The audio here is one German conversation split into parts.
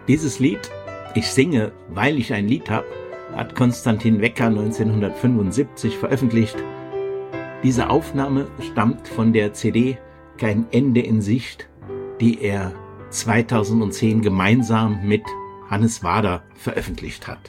Dieses Lied, Ich singe, weil ich ein Lied hab, hat Konstantin Wecker 1975 veröffentlicht. Diese Aufnahme stammt von der CD Kein Ende in Sicht, die er 2010 gemeinsam mit Hannes Wader veröffentlicht hat.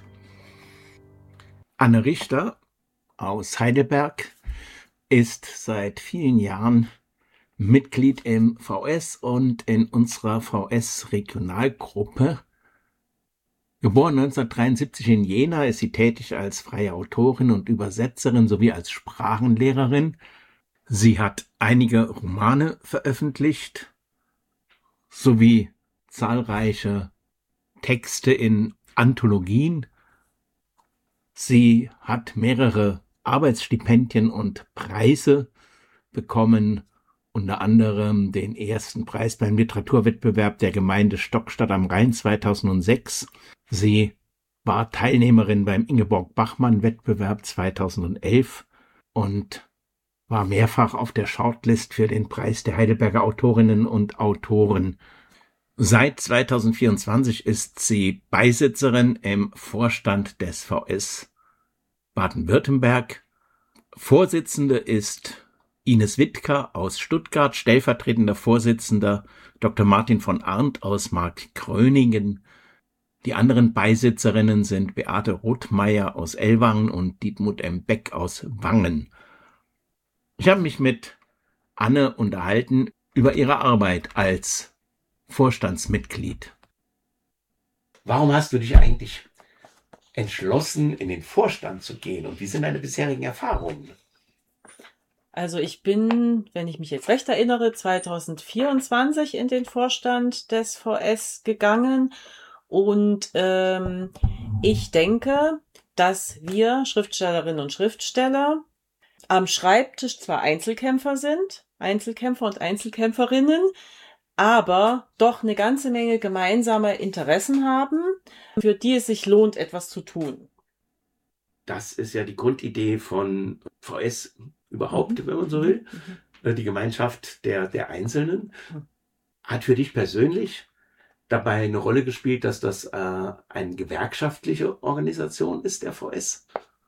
Anne Richter aus Heidelberg ist seit vielen Jahren Mitglied im VS und in unserer VS-Regionalgruppe. Geboren 1973 in Jena, ist sie tätig als freie Autorin und Übersetzerin sowie als Sprachenlehrerin. Sie hat einige Romane veröffentlicht sowie zahlreiche Texte in Anthologien. Sie hat mehrere Arbeitsstipendien und Preise bekommen, unter anderem den ersten Preis beim Literaturwettbewerb der Gemeinde Stockstadt am Rhein 2006. Sie war Teilnehmerin beim Ingeborg-Bachmann-Wettbewerb 2011 und war mehrfach auf der Shortlist für den Preis der Heidelberger Autorinnen und Autoren. Seit 2024 ist sie Beisitzerin im Vorstand des VS Baden-Württemberg. Vorsitzende ist Ines Wittker aus Stuttgart, stellvertretender Vorsitzender Dr. Martin von Arndt aus Markgröningen. Die anderen Beisitzerinnen sind Beate Rothmeier aus Ellwangen und Dietmut M. Beck aus Wangen. Ich habe mich mit Anne unterhalten über ihre Arbeit als Vorstandsmitglied. Warum hast du dich eigentlich entschlossen, in den Vorstand zu gehen und wie sind deine bisherigen Erfahrungen? Also ich bin, wenn ich mich jetzt recht erinnere, 2024 in den Vorstand des VS gegangen und ich denke, dass wir Schriftstellerinnen und Schriftsteller am Schreibtisch zwar Einzelkämpfer sind, Einzelkämpfer und Einzelkämpferinnen, aber doch eine ganze Menge gemeinsame Interessen haben, für die es sich lohnt, etwas zu tun. Das ist ja die Grundidee von VS überhaupt, wenn man so will. Die Gemeinschaft der Einzelnen. Hat für dich persönlich dabei eine Rolle gespielt, dass das eine gewerkschaftliche Organisation ist, der VS?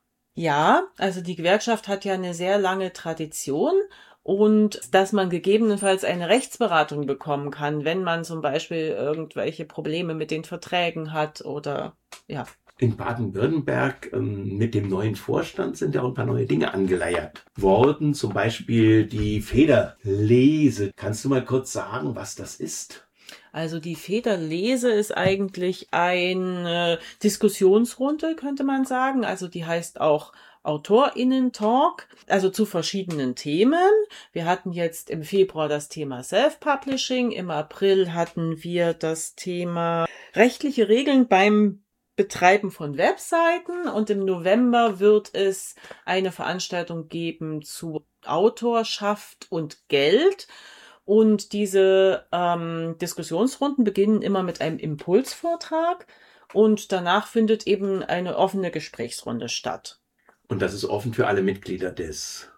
Ja, also die Gewerkschaft hat ja eine sehr lange Tradition und dass man gegebenenfalls eine Rechtsberatung bekommen kann, wenn man zum Beispiel irgendwelche Probleme mit den Verträgen hat oder ja. In Baden-Württemberg mit dem neuen Vorstand sind ja auch ein paar neue Dinge angeleiert worden, zum Beispiel die Federlese. Kannst du mal kurz sagen, was das ist? Also die Federlese ist eigentlich eine Diskussionsrunde, könnte man sagen. Also die heißt auch AutorInnen-Talk, also zu verschiedenen Themen. Wir hatten jetzt im Februar das Thema Self-Publishing, im April hatten wir das Thema rechtliche Regeln beim Betreiben von Webseiten und im November wird es eine Veranstaltung geben zu Autorschaft und Geld. Und diese Diskussionsrunden beginnen immer mit einem Impulsvortrag und danach findet eben eine offene Gesprächsrunde statt. Und das ist offen für alle Mitglieder des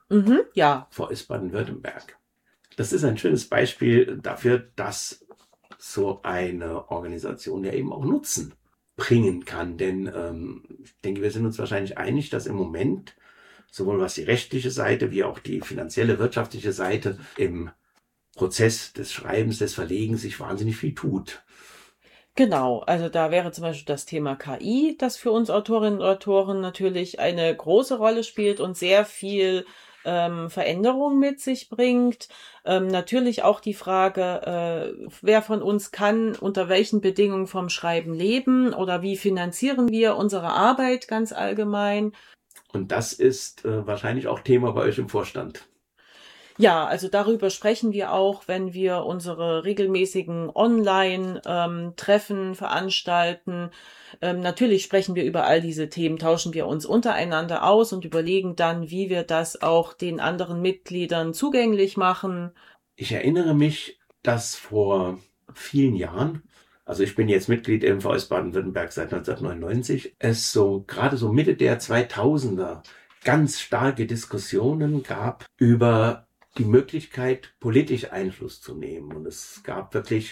VS Baden-Württemberg. Das ist ein schönes Beispiel dafür, dass so eine Organisation ja eben auch Nutzen bringen kann. Denn ich denke, wir sind uns wahrscheinlich einig, dass im Moment sowohl was die rechtliche Seite wie auch die finanzielle, wirtschaftliche Seite im Prozess des Schreibens, des Verlegens sich wahnsinnig viel tut. Genau, also da wäre zum Beispiel das Thema KI, das für uns Autorinnen und Autoren natürlich eine große Rolle spielt und sehr viel Veränderung mit sich bringt. Natürlich auch die Frage, wer von uns kann unter welchen Bedingungen vom Schreiben leben oder wie finanzieren wir unsere Arbeit ganz allgemein. Und das ist wahrscheinlich auch Thema bei euch im Vorstand. Ja, also darüber sprechen wir auch, wenn wir unsere regelmäßigen Online-Treffen veranstalten. Natürlich sprechen wir über all diese Themen, tauschen wir uns untereinander aus und überlegen dann, wie wir das auch den anderen Mitgliedern zugänglich machen. Ich erinnere mich, dass vor vielen Jahren, also ich bin jetzt Mitglied im VS Baden-Württemberg seit 1999, es so gerade so Mitte der 2000er ganz starke Diskussionen gab über die Möglichkeit, politisch Einfluss zu nehmen. Und es gab wirklich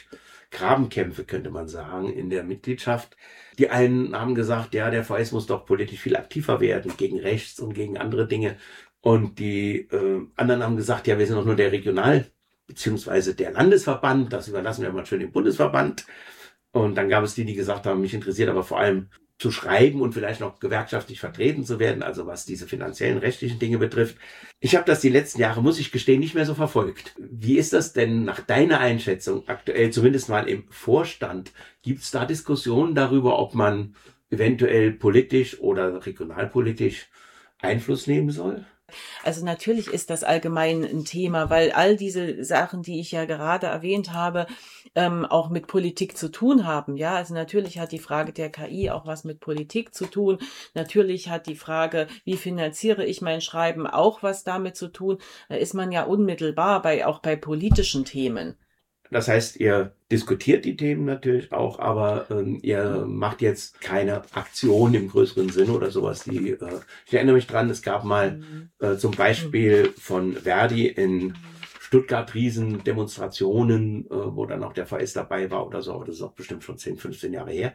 Grabenkämpfe, könnte man sagen, in der Mitgliedschaft. Die einen haben gesagt, ja, der VS muss doch politisch viel aktiver werden, gegen rechts und gegen andere Dinge. Und die anderen haben gesagt, ja, wir sind doch nur der Regional- beziehungsweise der Landesverband, das überlassen wir mal schön dem Bundesverband. Und dann gab es die gesagt haben, mich interessiert aber vor allem zu schreiben und vielleicht noch gewerkschaftlich vertreten zu werden, also was diese finanziellen, rechtlichen Dinge betrifft. Ich habe das die letzten Jahre, muss ich gestehen, nicht mehr so verfolgt. Wie ist das denn nach deiner Einschätzung aktuell, zumindest mal im Vorstand? Gibt es da Diskussionen darüber, ob man eventuell politisch oder regionalpolitisch Einfluss nehmen soll? Also natürlich ist das allgemein ein Thema, weil all diese Sachen, die ich ja gerade erwähnt habe, auch mit Politik zu tun haben. Ja, also natürlich hat die Frage der KI auch was mit Politik zu tun. Natürlich hat die Frage, wie finanziere ich mein Schreiben, auch was damit zu tun. Da ist man ja unmittelbar auch bei politischen Themen. Das heißt, ihr diskutiert die Themen natürlich auch, aber ihr macht jetzt keine Aktion im größeren Sinne oder sowas. Ich erinnere mich dran, es gab mal zum Beispiel von Verdi in Stuttgart riesen Demonstrationen, wo dann auch der VS dabei war oder so, aber das ist auch bestimmt schon 10, 15 Jahre her,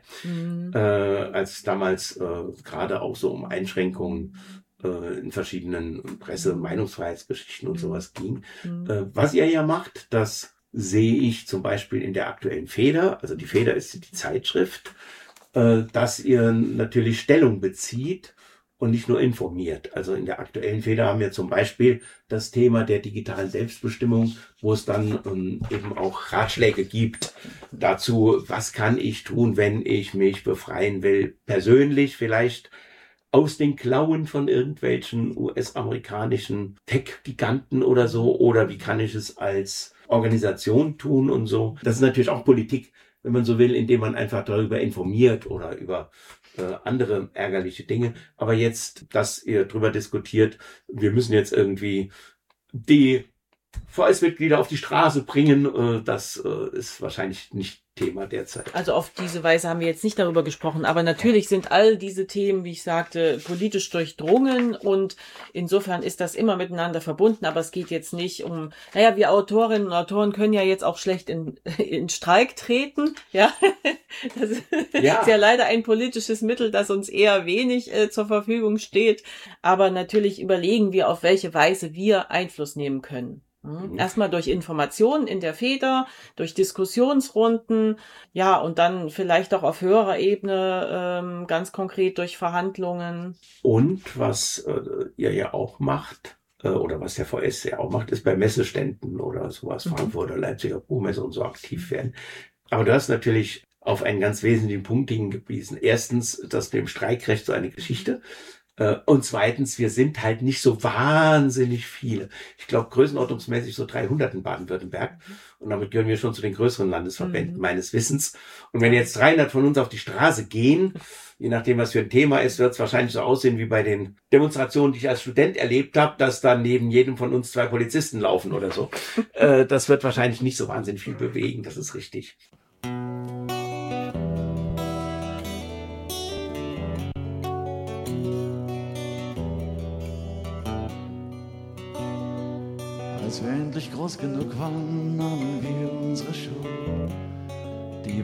als es damals gerade auch so um Einschränkungen in verschiedenen Presse- und Meinungsfreiheitsgeschichten und sowas ging. Was ihr ja macht, das sehe ich zum Beispiel in der aktuellen Feder, also die Feder ist die Zeitschrift, dass ihr natürlich Stellung bezieht und nicht nur informiert. Also in der aktuellen Feder haben wir zum Beispiel das Thema der digitalen Selbstbestimmung, wo es dann eben auch Ratschläge gibt dazu, was kann ich tun, wenn ich mich befreien will, persönlich vielleicht aus den Klauen von irgendwelchen US-amerikanischen Tech-Giganten oder so, oder wie kann ich es als Organisation tun und so. Das ist natürlich auch Politik, wenn man so will, indem man einfach darüber informiert oder über andere ärgerliche Dinge. Aber jetzt, dass ihr darüber diskutiert, wir müssen jetzt irgendwie die VS-Mitglieder auf die Straße bringen, das ist wahrscheinlich nicht Thema derzeit. Also auf diese Weise haben wir jetzt nicht darüber gesprochen, aber natürlich sind all diese Themen, wie ich sagte, politisch durchdrungen und insofern ist das immer miteinander verbunden, aber es geht jetzt nicht um, wir Autorinnen und Autoren können ja jetzt auch schlecht in Streik treten, ja. Das ist ja leider ein politisches Mittel, das uns eher wenig zur Verfügung steht, aber natürlich überlegen wir, auf welche Weise wir Einfluss nehmen können. Erstmal durch Informationen in der Feder, durch Diskussionsrunden, ja, und dann vielleicht auch auf höherer Ebene, ganz konkret durch Verhandlungen. Und was ihr ja auch macht, oder was der VS ja auch macht, ist bei Messeständen oder sowas, Frankfurter, Leipziger Buchmesse und so aktiv werden. Aber du hast natürlich auf einen ganz wesentlichen Punkt hingewiesen. Erstens, das dem Streikrecht so eine Geschichte. Und zweitens, wir sind halt nicht so wahnsinnig viele. Ich glaube, größenordnungsmäßig so 300 in Baden-Württemberg. Und damit gehören wir schon zu den größeren Landesverbänden meines Wissens. Und wenn jetzt 300 von uns auf die Straße gehen, je nachdem, was für ein Thema ist, wird es wahrscheinlich so aussehen wie bei den Demonstrationen, die ich als Student erlebt habe, dass dann neben jedem von uns 2 Polizisten laufen oder so. Das wird wahrscheinlich nicht so wahnsinnig viel bewegen, das ist richtig. Als wir endlich groß genug waren, nahmen wir unsere Schuhe